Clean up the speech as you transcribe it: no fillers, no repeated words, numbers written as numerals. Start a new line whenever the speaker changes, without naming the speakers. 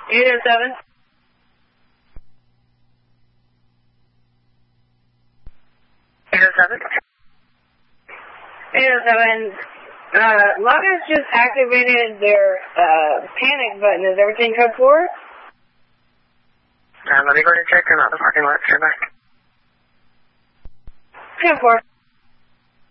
807. 807. 807. Logos just activated their panic button. Is everything code 4?
Let me go ahead and check them out the parking lot. Stand by.
Code 4.